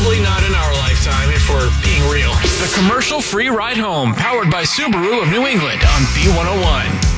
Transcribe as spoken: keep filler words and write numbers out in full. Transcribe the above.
Probably not in our lifetime, if we're being real. The commercial-free ride home, powered by Subaru of New England on B one oh one.